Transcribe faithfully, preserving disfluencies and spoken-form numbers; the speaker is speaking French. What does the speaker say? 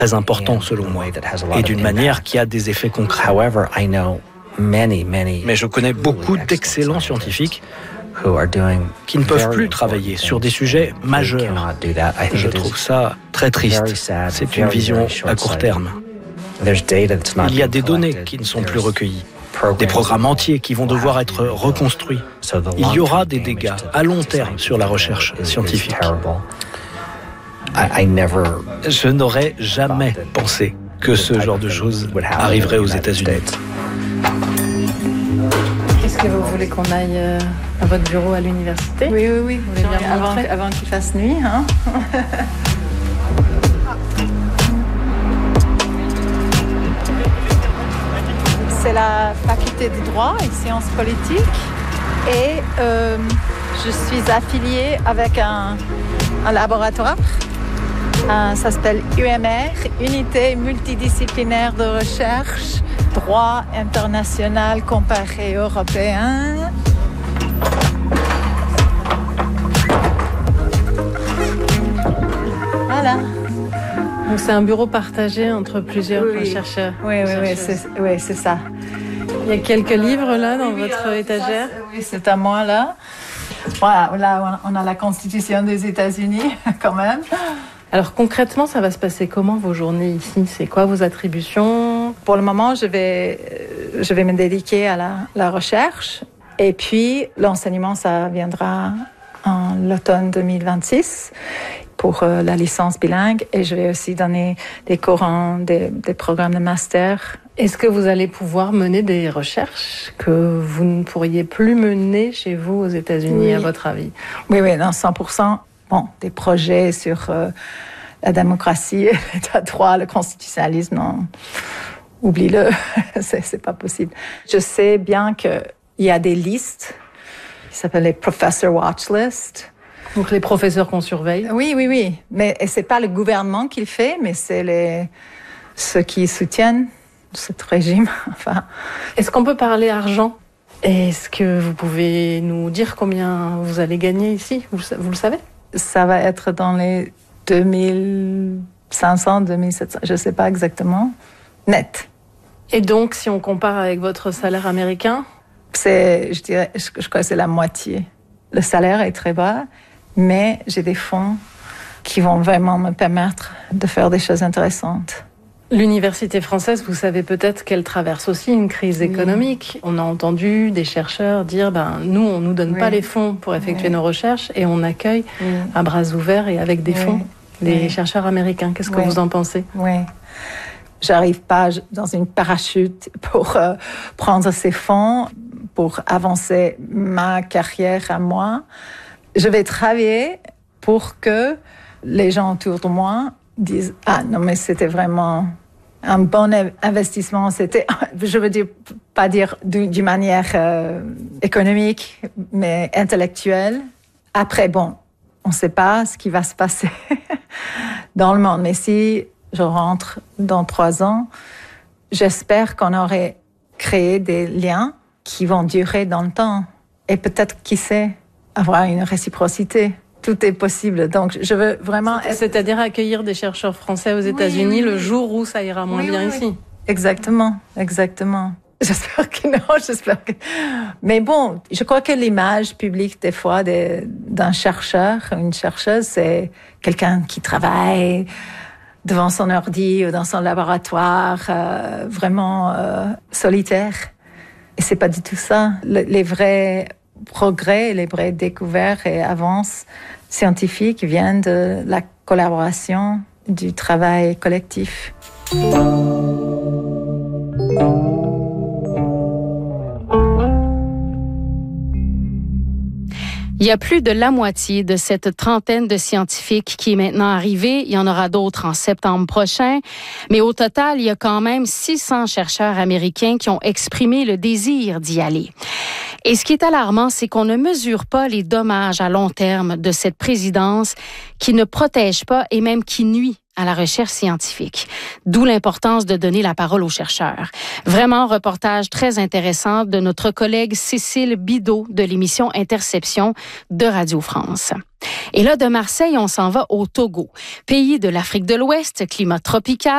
très important selon moi, et d'une manière qui a des effets concrets. Mais je connais beaucoup d'excellents scientifiques qui ne peuvent plus travailler sur des sujets majeurs. Je trouve ça très triste. C'est une vision à court terme. Il y a des données qui ne sont plus recueillies, des programmes entiers qui vont devoir être reconstruits. Il y aura des dégâts à long terme sur la recherche scientifique. Je n'aurais jamais pensé que ce genre de choses arriverait aux États-Unis. Est-ce que vous voulez qu'on aille à votre bureau à l'université? Oui, oui, oui. Vous voulez bien me avant, montrer avant qu'il fasse nuit. Hein? C'est la faculté de droit et sciences politiques. Et euh, je suis affiliée avec un, un laboratoire. Euh, ça s'appelle U M R, Unité multidisciplinaire de recherche, droit international comparé européen. Voilà. Donc c'est un bureau partagé entre plusieurs oui, chercheurs. Oui, oui, oui, c'est, oui, c'est ça. Il y a quelques livres là dans oui, votre oui, étagère. Ça, oui, c'est à moi là. Voilà, là on a la Constitution des États-Unis quand même. Alors concrètement, ça va se passer comment vos journées ici? C'est quoi vos attributions? Pour le moment, je vais, je vais me dédier à la, la recherche. Et puis, l'enseignement, ça viendra en l'automne deux mille vingt-six pour euh, la licence bilingue. Et je vais aussi donner des cours, en, des, des programmes de master. Est-ce que vous allez pouvoir mener des recherches que vous ne pourriez plus mener chez vous aux États-Unis, oui. à votre avis? Oui, oui, non, cent pour cent. Bon, des projets sur euh, la démocratie, l'état de droit, le constitutionnalisme, non, oublie-le, c'est, c'est pas possible. Je sais bien qu'il y a des listes qui s'appellent les Professor Watch List. Donc les professeurs qu'on surveille. Oui, oui, oui. Mais et c'est pas le gouvernement qui le fait, mais c'est les ceux qui soutiennent ce régime. Enfin, est-ce qu'on peut parler argent? Est-ce que vous pouvez nous dire combien vous allez gagner ici? Vous, vous le savez? Ça va être dans les deux mille cinq cents, deux mille sept cents, je ne sais pas exactement, net. Et donc, si on compare avec votre salaire américain? C'est, je dirais, je, je crois que c'est la moitié. Le salaire est très bas, mais j'ai des fonds qui vont vraiment me permettre de faire des choses intéressantes. L'université française, vous savez peut-être qu'elle traverse aussi une crise économique. Oui. On a entendu des chercheurs dire, ben, nous, on nous donne oui. pas les fonds pour effectuer oui. nos recherches et on accueille oui. à bras ouverts et avec des oui. fonds les oui. chercheurs américains. Qu'est-ce que oui. vous en pensez? Oui. J'arrive pas dans une parachute pour euh, prendre ces fonds, pour avancer ma carrière à moi. Je vais travailler pour que les gens autour de moi disent, ah non, mais c'était vraiment un bon investissement, c'était, je veux dire, pas dire d'une manière euh, économique, mais intellectuelle. Après, bon, on ne sait pas ce qui va se passer dans le monde. Mais si je rentre dans trois ans, j'espère qu'on aurait créé des liens qui vont durer dans le temps. Et peut-être, qui sait, avoir une réciprocité. Tout est possible. Donc, je veux vraiment... Être... C'est-à-dire accueillir des chercheurs français aux États-Unis oui, oui, oui. le jour où ça ira moins oui, bien oui, ici. Oui. Exactement, exactement. J'espère que non, j'espère que... Mais bon, je crois que l'image publique, des fois, de, d'un chercheur, une chercheuse, c'est quelqu'un qui travaille devant son ordi ou dans son laboratoire, euh, vraiment euh, solitaire. Et c'est pas du tout ça. Le, les vrais... progrès, les vraies découvertes et avances scientifiques viennent de la collaboration, du travail collectif. Il y a plus de la moitié de cette trentaine de scientifiques qui est maintenant arrivée. Il y en aura d'autres en septembre prochain. Mais au total, il y a quand même six cents chercheurs américains qui ont exprimé le désir d'y aller. Et ce qui est alarmant, c'est qu'on ne mesure pas les dommages à long terme de cette présidence qui ne protège pas et même qui nuit à la recherche scientifique. D'où l'importance de donner la parole aux chercheurs. Vraiment, reportage très intéressant de notre collègue Cécile Bidot de l'émission Interception de Radio France. Et là, de Marseille, on s'en va au Togo, pays de l'Afrique de l'Ouest, climat tropical.